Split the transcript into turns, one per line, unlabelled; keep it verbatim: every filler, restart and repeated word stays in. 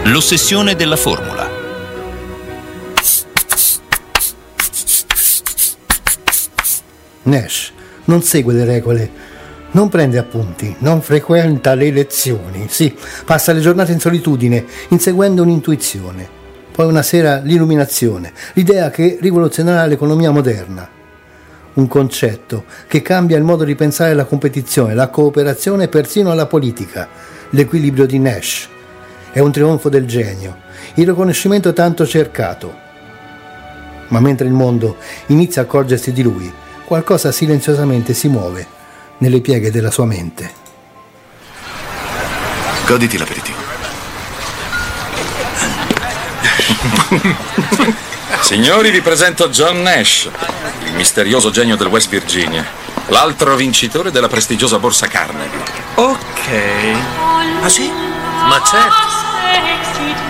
L'ossessione della formula.
Nash non segue le regole, non prende appunti, non frequenta le lezioni. Sì, passa le giornate in solitudine, inseguendo un'intuizione. Poi una sera l'illuminazione, l'idea che rivoluzionerà l'economia moderna. Un concetto che cambia il modo di pensare la competizione, la cooperazione e persino la politica. L'equilibrio di Nash. È un trionfo del genio, il riconoscimento tanto cercato. Ma mentre il mondo inizia a accorgersi di lui, qualcosa silenziosamente si muove nelle pieghe della sua mente.
Goditi l'aperitivo.
Signori, vi presento John Nash, il misterioso genio del West Virginia, l'altro vincitore della prestigiosa borsa Carnegie.
Ok.
Ah sì?
Ma certo.